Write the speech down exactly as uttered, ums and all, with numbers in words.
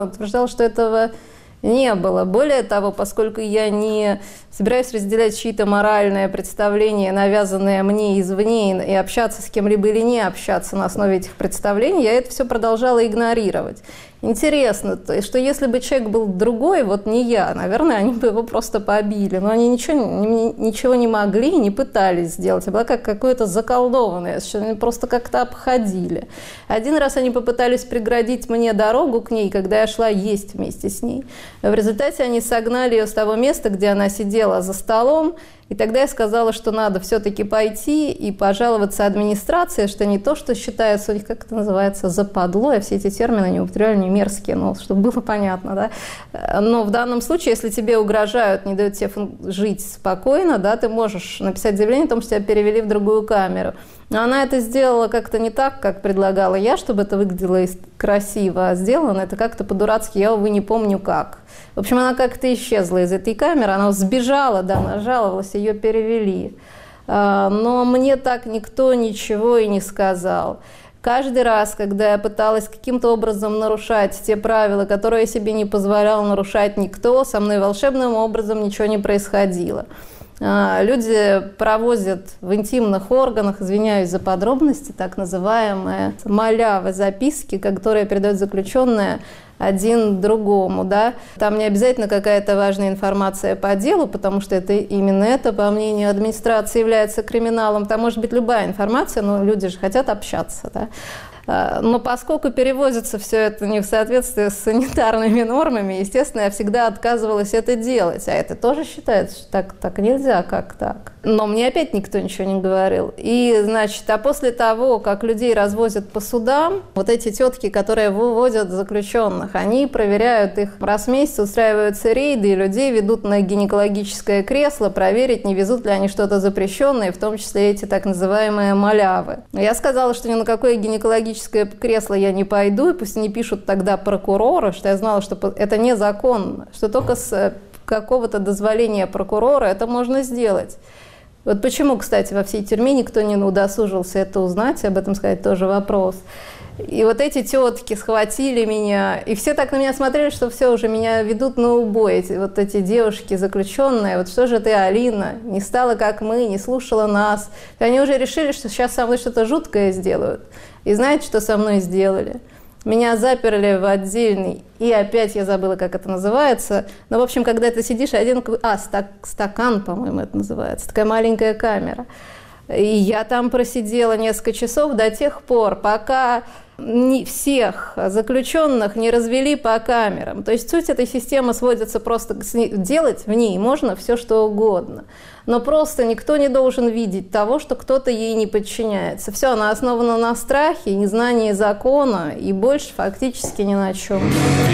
Утверждал, что этого не было. Более того, поскольку я не собираюсь разделять чьи-то моральные представления, навязанные мне извне, и общаться с кем-либо или не общаться на основе этих представлений, я это все продолжала игнорировать. Интересно, что если бы человек был другой, вот не я, наверное, они бы его просто побили. Но они ничего, ничего не могли, не пытались сделать. Это было как какое-то заколдованное, что они просто как-то обходили. Один раз они попытались преградить мне дорогу к ней, когда я шла есть вместе с ней. В результате они согнали ее с того места, где она сидела за столом. И тогда я сказала, что надо все-таки пойти и пожаловаться администрации, что не то, что считается у них, как это называется, западло, я все эти термины не употребляю, не мерзкие, но чтобы было понятно, да. Но в данном случае, если тебе угрожают, не дают тебе жить спокойно, да, ты можешь написать заявление о том, что тебя перевели в другую камеру. Но она это сделала как-то не так, как предлагала я, чтобы это выглядело красиво, а сделано это как-то по-дурацки, я, увы, не помню как. В общем, она как-то исчезла из этой камеры, она сбежала, да, она жаловалась, ее перевели. Но мне так никто ничего и не сказал. Каждый раз, когда я пыталась каким-то образом нарушать те правила, которые я себе не позволяла нарушать никто, со мной волшебным образом ничего не происходило. Люди провозят в интимных органах, извиняюсь за подробности, так называемые малявы, записки, которые передают заключенные один другому. Да? Там не обязательно какая-то важная информация по делу, потому что это, именно это, по мнению администрации, является криминалом. Там может быть любая информация, но люди же хотят общаться. Да? Но поскольку перевозится все это не в соответствии с санитарными нормами, естественно, я всегда отказывалась это делать. А это тоже считается, что так, так нельзя, как так. Но мне опять никто ничего не говорил. И, значит, а после того, как людей развозят по судам, вот эти тетки, которые выводят заключенных, они проверяют их раз в месяц, устраиваются рейды, и людей ведут на гинекологическое кресло, проверить, не везут ли они что-то запрещенное, в том числе эти так называемые малявы. Я сказала, что ни на какое гинекологическое кресло я не пойду, и пусть они пишут тогда прокурору, что я знала, что это незаконно, что только с какого-то дозволения прокурора это можно сделать. Вот почему, кстати, во всей тюрьме никто не удосужился это узнать, об этом сказать тоже вопрос. И вот эти тетки схватили меня, и все так на меня смотрели, что все, уже меня ведут на убой. Эти, вот эти девушки заключенные, вот что же ты, Алина, не стала как мы, не слушала нас. И они уже решили, что сейчас со мной что-то жуткое сделают. И знаете, что со мной сделали? Меня заперли в отдельный, и опять я забыла, как это называется. Но, в общем, когда ты сидишь, один, а, стак, стакан, по-моему, это называется, такая маленькая камера. И я там просидела несколько часов до тех пор, пока не всех заключенных не развели по камерам. То есть суть этой системы сводится просто делать в ней можно все, что угодно. Но просто никто не должен видеть того, что кто-то ей не подчиняется. Все, она основана на страхе, незнании закона и больше фактически ни на чем.